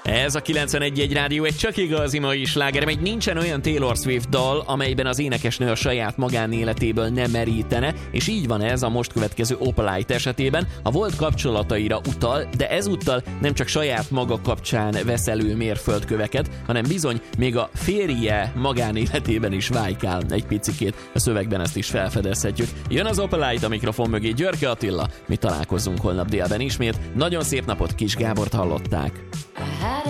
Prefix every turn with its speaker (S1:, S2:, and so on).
S1: Ez a 91.1 Rádió egy csak igazi mai sláger, mert nincsen olyan Taylor Swift dal, amelyben az énekesnő a saját magánéletéből nem merítene, és így van ez a most következő Opalite esetében. A volt kapcsolataira utal, de ezúttal nem csak saját maga kapcsán vesz elő mérföldköveket, hanem bizony még a férje magánéletében is vájkál egy picikét. A szövegben ezt is felfedezhetjük. Jön az Opalite a mikrofon mögé, Györke Attila. Mi találkozunk holnap délben ismét. Nagyon szép napot, Kis Gábort hallották.